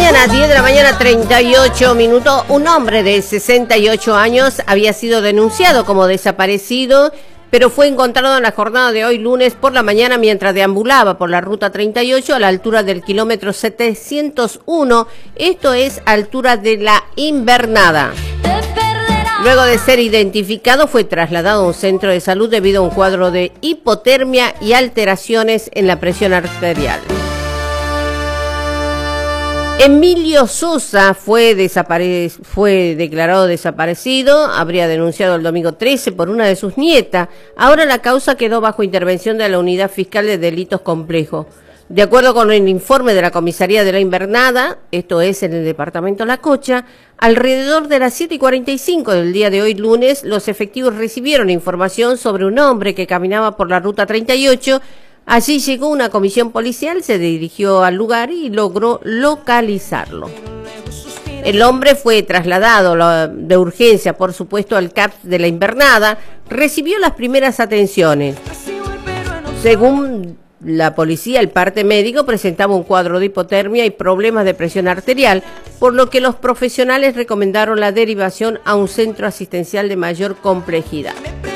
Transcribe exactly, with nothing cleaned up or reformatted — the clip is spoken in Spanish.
mañana, diez de la mañana, treinta y ocho minutos, un hombre de sesenta y ocho años había sido denunciado como desaparecido, pero fue encontrado en la jornada de hoy, lunes por la mañana, mientras deambulaba por la ruta treinta y ocho a la altura del kilómetro setecientos uno, esto es altura de la Invernada. Luego de ser identificado, fue trasladado a un centro de salud debido a un cuadro de hipotermia y alteraciones en la presión arterial. Emilio Sosa fue, desapare... fue declarado desaparecido, habría denunciado el domingo trece por una de sus nietas. Ahora la causa quedó bajo intervención de la Unidad Fiscal de Delitos Complejos. De acuerdo con el informe de la Comisaría de la Invernada, esto es en el departamento La Cocha, alrededor de las siete y cuarenta y cinco del día de hoy lunes, los efectivos recibieron información sobre un hombre que caminaba por la ruta treinta y ocho. Allí llegó una comisión policial, se dirigió al lugar y logró localizarlo. El hombre fue trasladado de urgencia, por supuesto, al C A P S de la Invernada. Recibió las primeras atenciones. Según la policía, el parte médico presentaba un cuadro de hipotermia y problemas de presión arterial, por lo que los profesionales recomendaron la derivación a un centro asistencial de mayor complejidad.